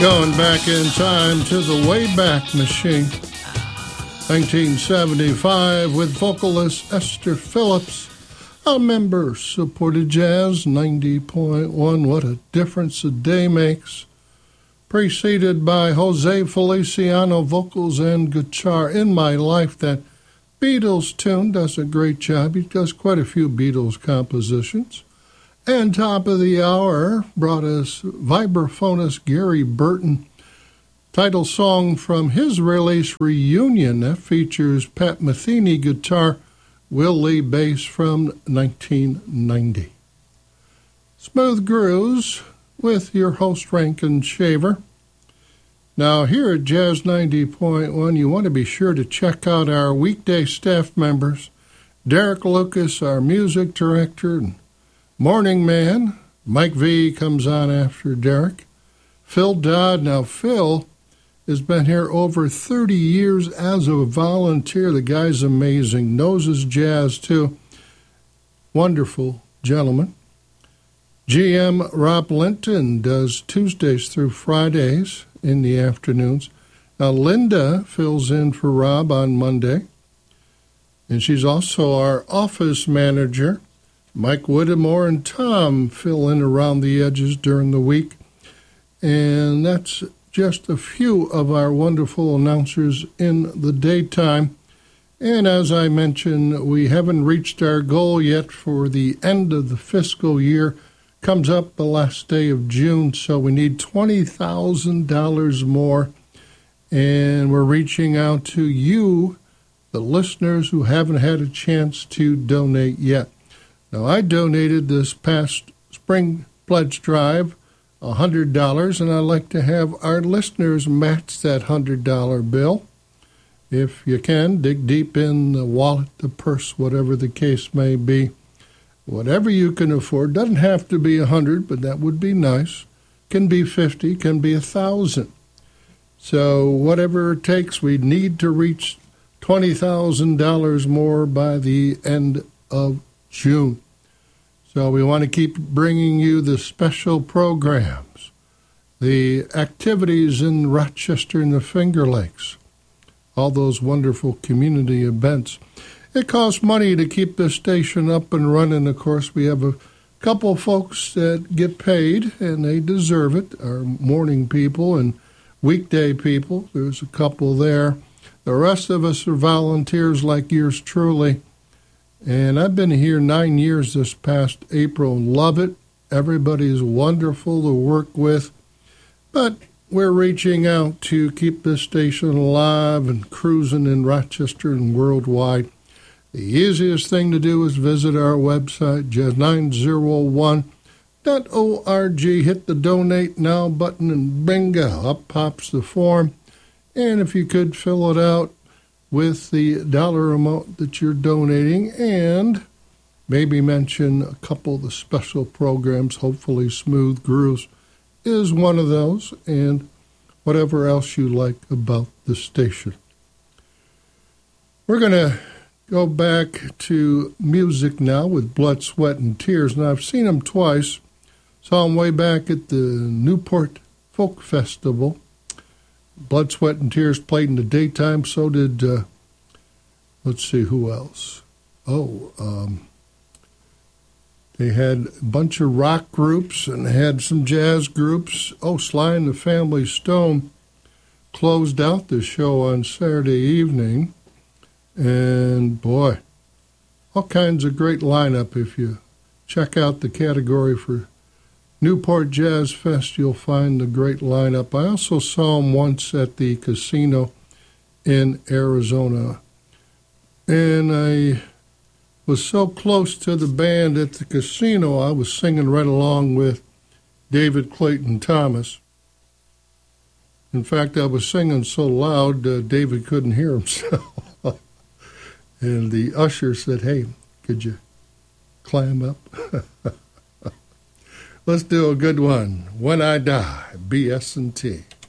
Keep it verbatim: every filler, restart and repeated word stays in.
Going back in time to the Wayback Machine, nineteen seventy-five, with vocalist Esther Phillips, a member supported Jazz ninety point one. What a difference a day makes. Preceded by Jose Feliciano, vocals and guitar, In My Life. That Beatles tune does a great job. He does quite a few Beatles compositions. And top of the hour brought us vibraphonist Gary Burton. Title song from his release, Reunion. That features Pat Metheny guitar, Will Lee bass from nineteen ninety. Smooth Grooves with your host Rankin Shaver. Now here at Jazz ninety point one, you want to be sure to check out our weekday staff members. Derek Lucas, our music director, and Morning Man. Mike V comes on after Derek. Phil Dodd. Now, Phil has been here over thirty years as a volunteer. The guy's amazing. Knows his jazz, too. Wonderful gentleman. G M Rob Linton does Tuesdays through Fridays in the afternoons. Now, Linda fills in for Rob on Monday. And she's also our office manager. Mike Whittemore and Tom fill in around the edges during the week. And that's just a few of our wonderful announcers in the daytime. And as I mentioned, we haven't reached our goal yet for the end of the fiscal year. Comes up the last day of June, so we need twenty thousand dollars more. And we're reaching out to you, the listeners who haven't had a chance to donate yet. Now, I donated this past spring pledge drive one hundred dollars, and I'd like to have our listeners match that one hundred dollar bill. If you can, dig deep in the wallet, the purse, whatever the case may be. Whatever you can afford. Doesn't have to be one hundred, but that would be nice. Can be fifty, can be one thousand. So whatever it takes, we need to reach twenty thousand dollars more by the end of June. So we want to keep bringing you the special programs, the activities in Rochester and the Finger Lakes, all those wonderful community events. It costs money to keep this station up and running. Of course, we have a couple folks that get paid, and they deserve it, our morning people and weekday people. There's a couple there. The rest of us are volunteers like yours truly. And I've been here nine years this past April. Love it. Everybody's wonderful to work with. But we're reaching out to keep this station alive and cruising in Rochester and worldwide. The easiest thing to do is visit our website, jazz nine oh one dot org. Hit the Donate Now button and bingo, up pops the form. And if you could fill it out with the dollar amount that you're donating, and maybe mention a couple of the special programs. Hopefully Smooth Grooves is one of those, and whatever else you like about the station. We're going to go back to music now with Blood, Sweat, and Tears. Now, I've seen them twice. Saw them way back at the Newport Folk Festival. Blood, Sweat, and Tears played in the daytime. So did, uh, let's see, who else? Oh, um, they had a bunch of rock groups and had some jazz groups. Oh, Sly and the Family Stone closed out the show on Saturday evening. And, boy, all kinds of great lineup. If you check out the category for Newport Jazz Fest, you'll find the great lineup. I also saw him once at the casino in Arizona. And I was so close to the band at the casino, I was singing right along with David Clayton Thomas. In fact, I was singing so loud, uh, David couldn't hear himself. And the usher said, "Hey, could you climb up?" Let's do a good one. When I Die, B S and T.